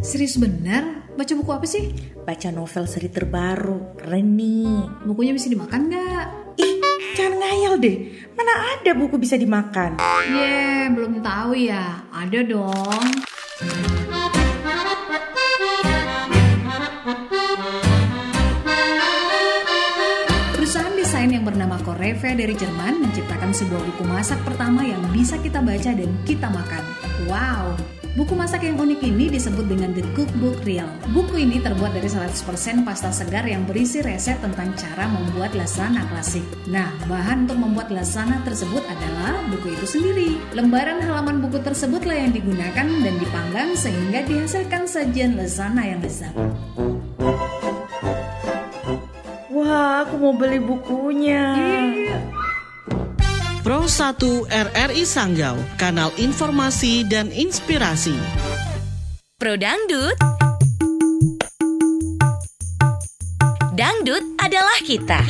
Serius bener? Baca buku apa sih? Baca novel seri terbaru, keren nih. Bukunya bisa dimakan nggak? Ih, jangan ngayal deh. Mana ada buku bisa dimakan? Belum tahu ya. Ada dong. Perusahaan desain yang bernama Coreve dari Jerman menciptakan sebuah buku masak pertama yang bisa kita baca dan kita makan. Wow! Buku masak yang unik ini disebut dengan The Cookbook Real. Buku ini terbuat dari 100% pasta segar yang berisi resep tentang cara membuat lasagna klasik. Nah, bahan untuk membuat lasagna tersebut adalah buku itu sendiri. Lembaran halaman buku tersebutlah yang digunakan dan dipanggang sehingga dihasilkan sajian lasagna yang lezat. Wah, aku mau beli bukunya. Pro 1 RRI Sanggau, kanal informasi dan inspirasi. Pro Dangdut. Dangdut adalah kita.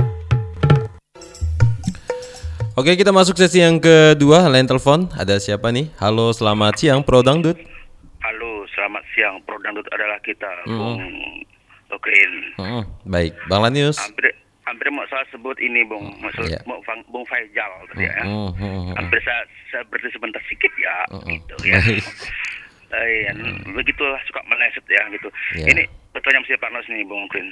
Oke, kita masuk sesi yang kedua, line telepon. Ada siapa nih? Halo, selamat siang Pro Dangdut. Halo, selamat siang. Pro Dangdut adalah kita, Bung Okrin. Baik, Bang Lanius. Hampir mau saya sebut ini, Bung. Iya. Bung Faizal tadi ya. Hampir saya berhenti sebentar sedikit ya, gitu ya. Begitulah suka meleset ya gitu. Yeah. Ini betulnya masih panas nih, Bung Okrin.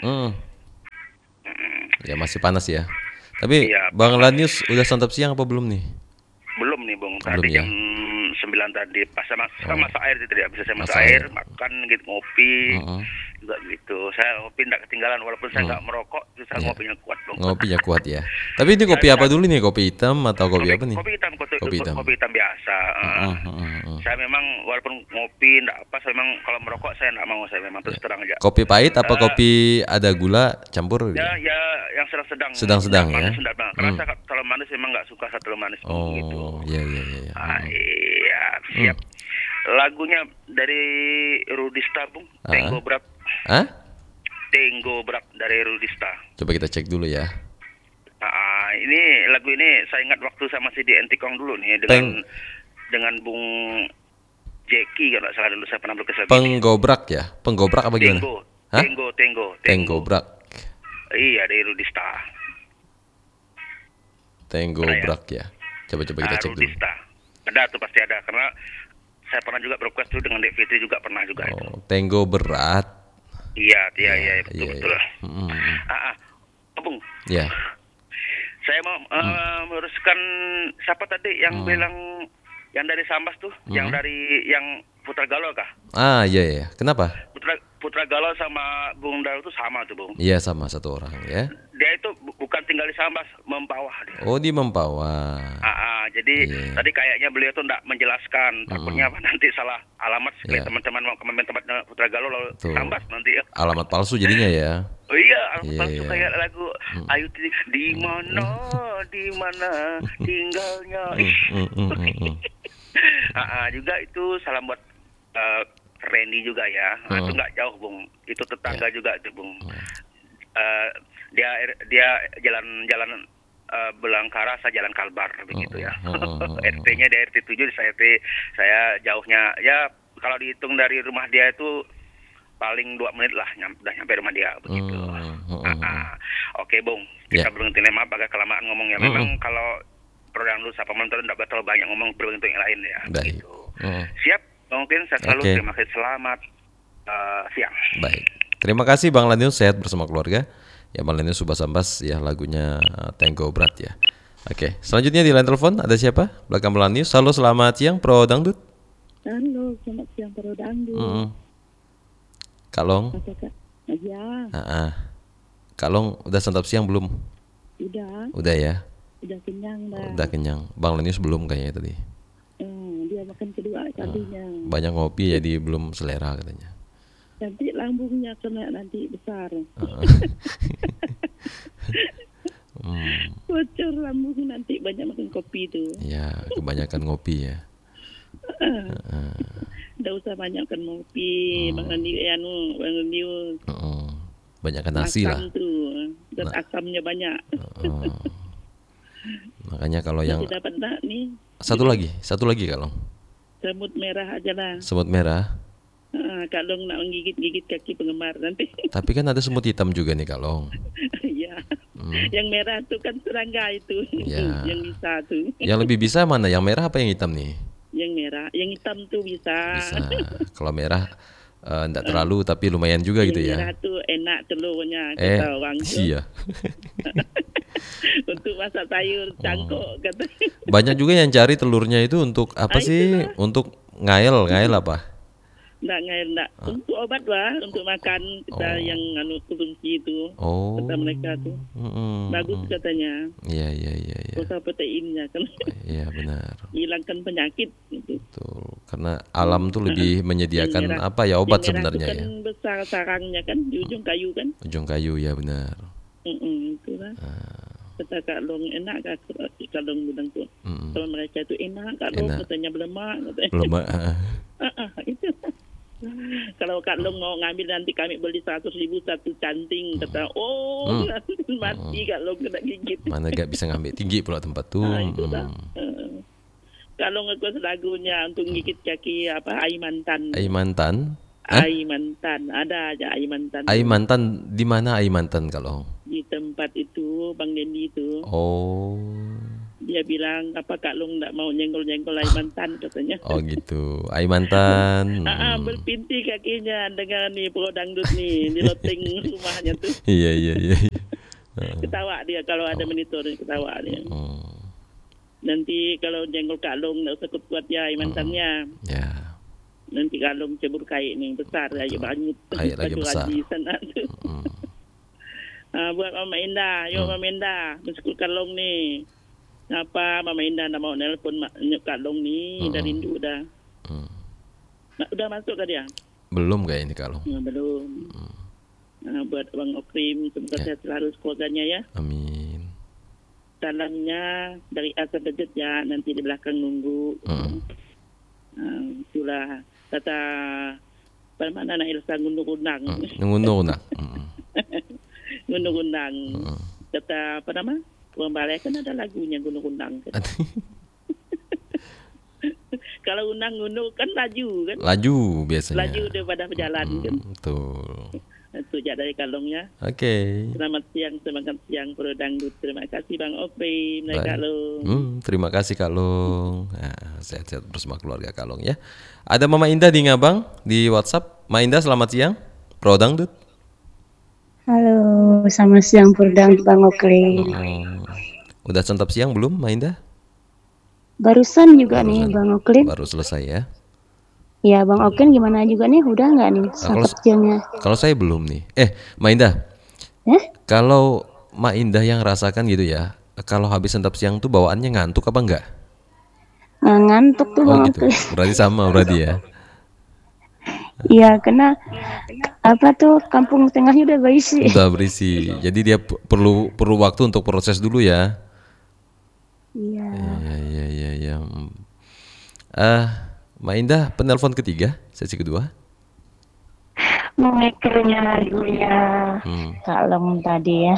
Ya masih panas ya. Tapi Iya, Bang Lanius udah santap siang apa belum nih? Belum nih, Bung. Belum Tadi ya? jam 9 tadi pas saya masak air itu tidak bisa saya masak Masak air. air, makan gitu, ngopi juga gitu. Saya ngopi tidak ketinggalan walaupun saya nggak merokok, saya Iya. ngopinya kuat, Bung. Ngopinya kuat ya. Tapi ini kopi apa dulu nih? Kopi hitam atau kopi apa nih? Kopi hitam, Kopi hitam. kopi hitam biasa. Saya memang walaupun ngopi enggak apa, saya memang kalau merokok saya enggak mau, saya memang terus terang aja. Kopi pahit apa kopi ada gula campur? Ya yang sedang-sedang. Sedang-sedang ya? Manis enggak, Bang. Karena saya kalau manis memang enggak suka saya terlalu manis gitu. Oh, iya. Iya, siap. Lagunya dari Rudista, Bung. Tenggo Brak. Hah? Tenggo Brak dari Rudista. Coba kita cek dulu ya. Ini lagu ini saya ingat waktu saya masih di Entikong dulu nih dengan Bung Jeki kalau nggak salah dulu saya pernah berkesempatan. Penggobrak ya? Penggobrak apa gimana? Hah? Tenggo. Tenggobrak. Iya, dari Rudista. Tenggobrak ya. Coba kita cek dulu. Rudista. Ada tuh, pasti ada, karena saya pernah juga berkuas tuh dengan Dek Fitri juga pernah juga itu. Oh, Tenggo berat. Iya, betul. Bung. Ya. Saya mau meluruskan siapa tadi yang bilang yang dari Sambas tuh, yang Putra Galo kah? Iya. Kenapa? Putra Galo sama Bung Daru itu sama tuh, Bung. Iya, sama satu orang ya. Dia itu bukan tinggal di Sambas, Mempawah dia. Oh, di Mempawah. Jadi Iya. tadi kayaknya beliau tuh enggak menjelaskan, takutnya nanti salah alamat sekali Iya. teman-teman mau ke tempatnya Putra Galo lalu Betul. Sambas nanti ya. Alamat palsu jadinya ya. Oh iya, Iya, palsu iya. kayak lagu Ayu Ting di mana tinggalnya. Juga itu salam buat Randy juga ya. Itu nggak jauh, Bung. Itu tetangga juga itu, Bung. Dia jalan Belangkara, saya jalan Kalbar begitu ya. RT-nya di RT 7, saya jauhnya ya kalau dihitung dari rumah dia itu paling 2 menit lah udah nyampe rumah dia begitu. Oke, Bung. Kita berhenti maaf agak kelamaan ngomongnya. Memang kalau program lu siapa mentor enggak terlalu banyak ngomong berbentuk yang lain ya. Baik. Gitu. Siap, mungkin saya selalu terima kasih, selamat siang. Baik. Terima kasih Bang Lanius, sehat bersama keluarga. Ya, Bang Lanius Subah Sambas ya, lagunya Tenggo Berat ya. Oke, selanjutnya di line telepon ada siapa? Belakang Bang Lanius. Halo, selamat siang Pro Dangdut. Halo, selamat siang Pro Dangdut. Kalong. Ya, Kalong udah santap siang belum? Udah ya. udah kenyang Bang. Udah kenyang. Bang Lanius belum kayaknya tadi. Dia makan kedua kalinya. Banyak ngopi jadi belum selera katanya. Nanti lambungnya kena nanti besar. Bocor lambung nanti banyak makan kopi tuh. Ya, kebanyakan ngopi ya. Nggak usah banyak kan ngopi, Bang Lanius. Banyakkan nasi lah. Tuh, dan asamnya banyak. Makanya kalau yang Nanti dapat enggak nih? satu lagi kalau Semut merah aja lah. semut merah. Kak Long nak menggigit-gigit kaki penggemar nanti. Tapi kan ada semut hitam juga nih Kak Long. Iya. Yang merah tuh kan serangga itu. Ya. Yang bisa tuh. Yang lebih bisa mana? Yang merah apa yang hitam nih? Yang merah, yang hitam tuh bisa. Bisa. Kalau merah enggak terlalu tapi lumayan juga gitu Yang ya. merah tuh enak telurnya kata orang tuh. Iya. Untuk masak sayur cangkok kata. Banyak juga yang cari telurnya itu untuk apa sih? Untuk ngael apa? Enggak. Untuk obat lah, untuk makan kita yang konsumsi itu. Oh. Kata mereka tuh. Bagus katanya. Iya. Rasa proteinnya kan. Iya benar. Hilangkan penyakit gitu. Betul. Karena alam tuh lebih menyediakan Yang merah- apa ya obat yang merah sebenarnya itu ya. kan besar sarangnya kan di ujung kayu kan. Ujung kayu ya benar. Itulah. Kata Kak Long enak Kak Long bilang tuh. Kalau mereka itu enak Kak Long Enak. katanya berlemak katanya. Belum Itu. Kalau Kak Long mau ngambil nanti kami beli 100.000 satu canting kata. Mati Kak Long kena gigit. mana gak bisa ngambil tinggi pula tempat tuh. Itulah. Kak Long request lagunya untuk gigit kaki ai mantan. Ai mantan. Ai mantan, ada aja ai mantan. Ai mantan di mana Ai mantan kalau? Di tempat itu Bang Dendi itu. Oh. Dia bilang apa Kak Long enggak mau nyenggol-nyenggol ai mantan katanya. Oh gitu. Ai mantan. Berpinti kakinya dengan nih pro dangdut nih di loteng rumahnya tuh. Iya. Ketawa dia kalau ada monitor ketawa dia. Nanti kalau nyenggol Kak Long enggak usah kuat ya ai mantannya. Ya. Nanti Kak Long cebur kain nih besar aja banyak Kain lagi besar. di sana tuh. Buat Mama Indah, yuk Mama Indah, meskul Kak Long nih. Apa Mama Indah nak mau nelpon Kak Long nih, udah rindu udah. Udah masuk kan dia? Belum kayak ini kalau. Belum. Buat Bang Okrim, semoga sehat selalu keluarganya ya. Amin. Salamnya dari A sampai Z ya, nanti di belakang nunggu. Itulah kata mana anak Elsa Gunung-Gunang. Ngunduh. Gunung-Gunang. Kata apa nama? Tuan Balai kan ada lagunya Gunung-Gunang. Kan? Kalau unang gunung kan laju kan? Laju biasanya. Laju daripada berjalan kan? Betul. Itu aja dari Kalongnya. Oke. Selamat siang Pro Dangdut. Terima kasih Bang Okrim dari Kalong. Terima kasih Kak Long. Nah, sehat-sehat bersama keluarga Kak Long ya. Ada Mama Indah di Ngabang di WhatsApp. Ma Indah selamat siang. Pro Dangdut. Halo, selamat siang Pro Dangdut Bang Okrim. Udah santap siang belum Ma Indah? Barusan juga nih Bang Okrim. Baru selesai ya. Ya Bang Okrim gimana juga nih? Udah nggak nih santap siangnya? Kalau saya belum nih. Ma Indah. Kalau Ma Indah yang rasakan gitu ya. Kalau habis santap siang tuh bawaannya ngantuk apa enggak? Ngantuk tuh Bang gitu. Okrim. Berarti sama berarti ya. Iya, karena apa tuh kampung tengahnya udah berisi. Udah berisi. Jadi dia perlu waktu untuk proses dulu ya. Iya. Iya. Ma Indah, penelpon ketiga, sesi kedua. Mengekernya dulu ya. Kalem tadi ya.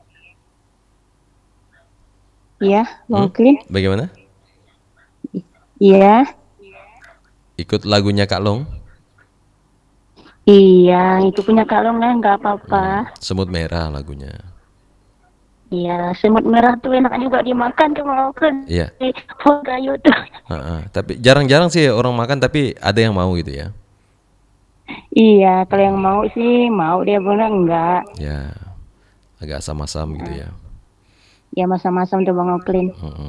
Iya, Bang Okrim. Bagaimana? Iya. Ikut lagunya Kak Long? Iya, itu punya Kak Long kan nggak apa-apa. Semut merah lagunya. Iya, semut merah tuh enak juga dimakan tuh Bang Okrim. Iya. Pohon kayu tuh. Tapi jarang-jarang sih orang makan, tapi ada yang mau gitu ya. Iya, kalau yang mau sih mau, dia bilang enggak. Ya, agak asam-asam gitu ya. Ya masam-masam tuh Bang Okrim.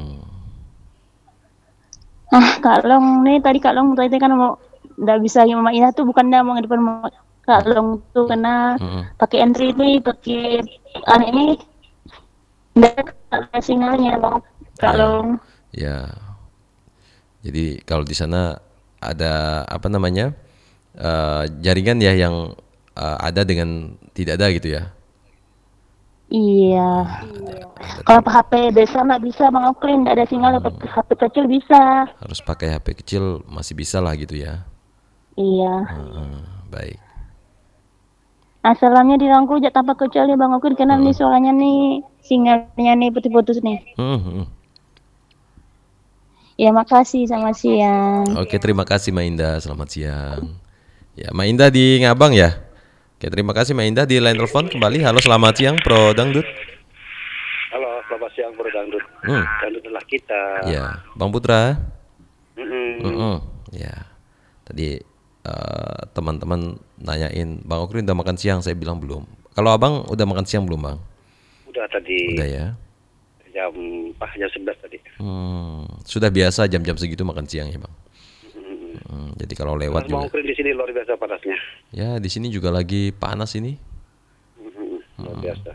Kak Long nih tadi Kak Long tadi kan mau nggak bisa yang Mama Indah tuh bukannya mau depan Kak Long tuh karena pakai entry ini pakai ini nggak ada sinyalnya Bang Kak Long. Ya. Jadi kalau di sana ada apa namanya jaringan ya yang ada dengan tidak ada gitu ya. Iya. Kalau HP besar nggak bisa Bang Okrim, nggak ada sinyal. HP kecil bisa. Harus pakai HP kecil masih bisa lah gitu ya. Iya. Baik. Salamnya dirangkul aja tanpa kecuali Bang Okrim karena nih soalnya nih sinyalnya nih putus-putus nih. Ya makasih, selamat siang. Oke, terima kasih Ma Indah, selamat siang. Ya, Mak Indah di Ngabang ya. Oke, terima kasih Mak Indah di line telepon kembali. Halo, selamat siang Pro Dangdut. Halo, selamat siang Bro Dangdut. Dangdut adalah kita. Ya, Bang Putra. Mm-mm. Ya, tadi teman-teman nanyain Bang Okrin udah makan siang, saya bilang belum. Kalau Abang udah makan siang belum Bang? Udah tadi. Udah ya. Jam 11 tadi. Sudah biasa jam-jam segitu makan siang ya Bang. Jadi kalau lewat Bang juga. Okrin di sini luar biasa panasnya. Ya, di sini juga lagi panas ini. Luar biasa.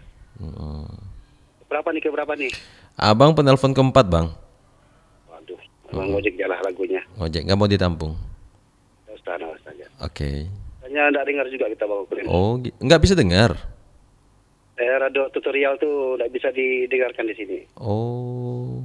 Berapa nih? Abang penelpon keempat Bang. Waduh, Bang Ojek jalah lagunya. Ojek nggak mau ditampung. Ustaz saja. Oke. Hanya enggak dengar juga kita Bang Okrin. Oh, nggak bisa dengar. Radio tutorial tuh enggak bisa didengarkan di sini. Oh.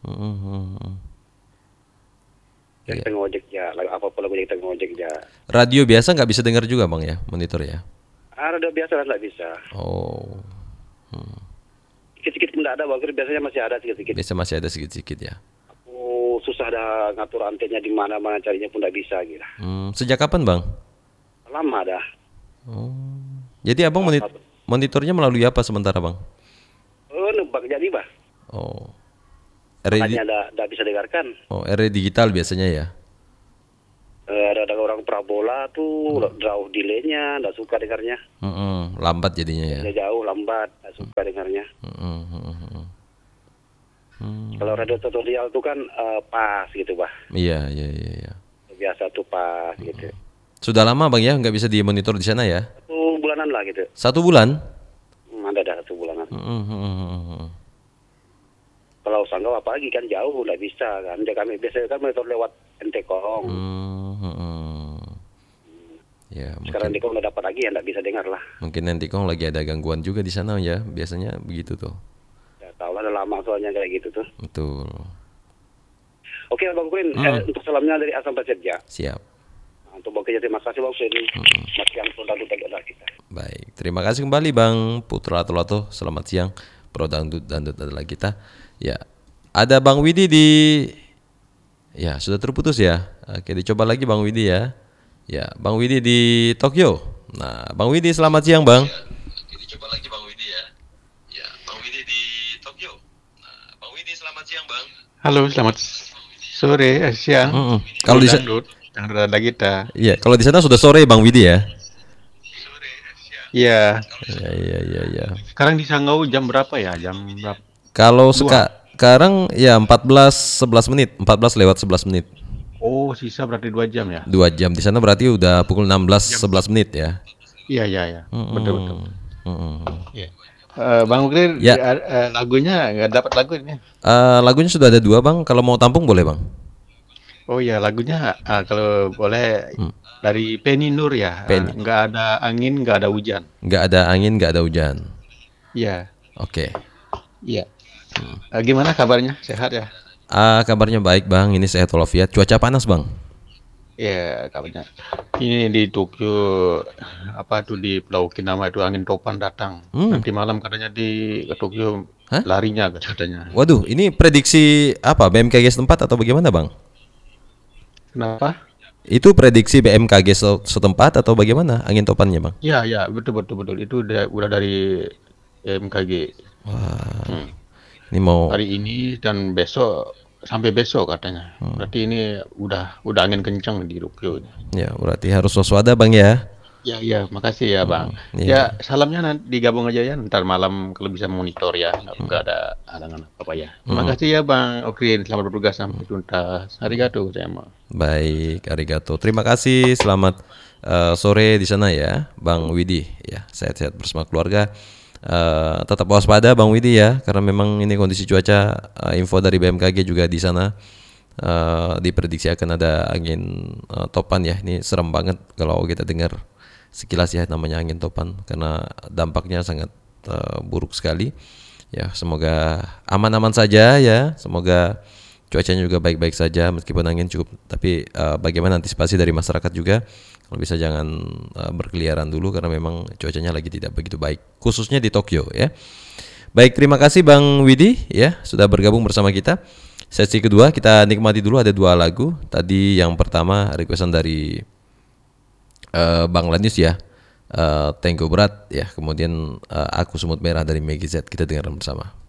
Yang tengah ojek ya, apa-apa lagu yang tengah ojek ya. Radio biasa nggak bisa dengar juga Bang ya, monitor ya? Radio biasa lah enggak bisa. Oh. Sedikit-sedikit pun enggak ada Bang Okrin, biasanya masih ada sedikit-sedikit. Biasa masih ada sedikit-sedikit ya. Susah dah ngatur antennya di mana-mana carinya pun enggak bisa gitu. Sejak kapan Bang? Lama dah. Oh. Jadi Abang monitornya melalui apa sementara Bang? Nebak jadi bah. Oh. Makanya enggak bisa dengarkan. Oh, RD digital biasanya ya? Ada orang parabola tuh jauh delaynya, enggak suka dengarnya. Lambat jadinya ya? Jauh lambat, enggak suka dengarnya. Kalau radio tutorial tuh kan pas gitu bah. Iya. Biasa tuh pas gitu. Sudah lama Bang ya nggak bisa dimonitor di sana ya? 1 bulanan lah gitu. 1 bulan? Ada 1 bulanan. Kalau Sanggau apalagi kan jauh nggak bisa kan. Kami biasanya kan monitor lewat NTKOM. Ya, sekarang NTKOM udah dapat lagi ya nggak bisa dengar lah. Mungkin NTKOM lagi ada gangguan juga di sana ya, biasanya begitu tuh. Ya tahu lah, udah lama soalnya kayak gitu tuh. Betul. Oke Bang Kurin, untuk salamnya dari Asam Prasetya. Siap. Untuk Bang Kerja, terima kasih Bang Kurin. Masih yang produk adalah kita. Baik, terima kasih kembali Bang Putra Atolato. Selamat siang. Pro Dangdut adalah kita. Ya, ada Bang Widi di. Ya, sudah terputus ya. Oke, dicoba lagi Bang Widi ya. Ya, Bang Widi di Tokyo. Nah, Bang Widi selamat siang Bang. Oke, dicoba lagi Bang Widi ya. Ya, Bang Widi di Tokyo. Nah, Bang Widi selamat siang Bang. Halo, selamat sore, siang. Kalau di sana ada kita. Iya, kalau di sana sudah sore Bang Widi ya. Iya. Iya. Sekarang di Sanggau jam berapa ya? Jam berapa? Kalau sekarang ya 14:11 menit, 14 lewat 11 menit. Oh, sisa berarti 2 jam ya? 2 jam di sana berarti udah pukul 16:11 menit ya. Iya. Betul. Iya. Bang Ukir, ya. Lagunya nggak dapat lagu ini. Lagunya sudah ada 2 Bang, kalau mau tampung boleh Bang. Oh ya, lagunya kalau boleh dari Penny Nur ya. Nggak ada angin, nggak ada hujan. Nggak ada angin, nggak ada hujan. Iya. Oke. Iya. Gimana kabarnya? Sehat ya? Kabarnya baik Bang, ini sehat walafiat. Cuaca panas Bang. Iya, kabarnya. Ini di Tokyo, di Pulau Okinawa itu angin topan datang. Nanti malam katanya di Tokyo larinya katanya. Waduh, ini prediksi apa? BMKG setempat atau bagaimana Bang? Kenapa? Itu prediksi BMKG setempat atau bagaimana angin topannya Bang? Iya, betul. Itu udah dari BMKG. Wah. Ini mau hari ini dan besok sampai besok katanya. Berarti ini udah angin kencang di Tokyo. Ya, berarti harus waspada Bang ya. Ya, makasih ya Bang. Ya, salamnya nanti digabung aja ya. Ntar malam kalau bisa monitor ya, nggak ada halangan apa ya. Terima kasih ya Bang Okrin, selamat bertugas sampai tuntas. Arigato saya mau. Baik, arigato. Terima kasih. Selamat sore di sana ya, Bang Widi. Ya, sehat-sehat bersama keluarga. Tetap waspada Bang Widi ya, karena memang ini kondisi cuaca. Info dari BMKG juga di sana diprediksi akan ada angin topan ya. Ini serem banget kalau kita dengar sekilas ya namanya angin topan, karena dampaknya sangat buruk sekali. Ya, semoga aman-aman saja ya. Semoga cuacanya juga baik-baik saja meskipun angin cukup. Tapi bagaimana antisipasi dari masyarakat juga? Kalau bisa jangan berkeliaran dulu karena memang cuacanya lagi tidak begitu baik, khususnya di Tokyo ya. Baik, terima kasih Bang Widi ya sudah bergabung bersama kita. Sesi kedua kita nikmati dulu, ada 2 lagu. Tadi yang pertama requestan dari Bang Lanius ya. Tenggo Berat ya. Kemudian Aku Semut Merah dari Megi Z. Kita dengarkan bersama.